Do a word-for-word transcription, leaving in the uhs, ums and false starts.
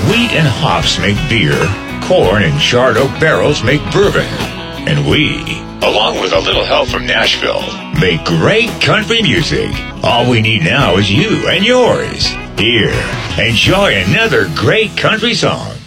Wheat and hops make beer, corn and charred oak barrels make bourbon. And we, along with a little help from Nashville, make great country music. All we need now is you and yours. Here, enjoy another great country song.